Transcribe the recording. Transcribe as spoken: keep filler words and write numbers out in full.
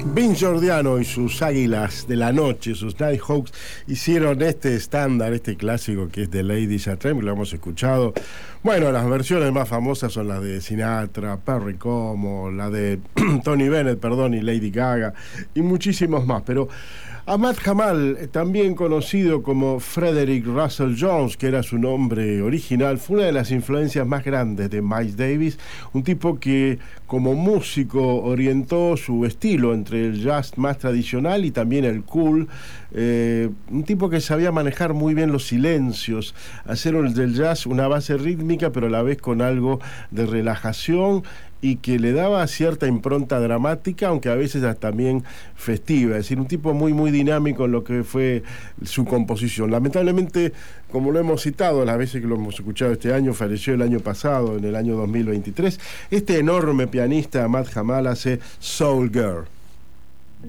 Vince Giordiano y sus Águilas de la Noche, sus Nighthawks, hicieron este estándar, este clásico que es de Lady Chatrem, que lo hemos escuchado. Bueno, las versiones más famosas son las de Sinatra, Perry Como, la de Tony Bennett, perdón, y Lady Gaga, y muchísimos más. Pero Ahmad Jamal, también conocido como Frederick Russell Jones, que era su nombre original, fue una de las influencias más grandes de Miles Davis, un tipo que como músico orientó su estilo entre el jazz más tradicional y también el cool, eh, un tipo que sabía manejar muy bien los silencios, hacer del jazz una base rítmica pero a la vez con algo de relajación y que le daba cierta impronta dramática, aunque a veces también festiva, es decir, un tipo muy muy dinámico en lo que fue su composición. Lamentablemente, como lo hemos citado las veces que lo hemos escuchado este año, falleció el año pasado, en el año dos mil veintitrés, este enorme pianista Ahmad Jamal hace Soul Girl.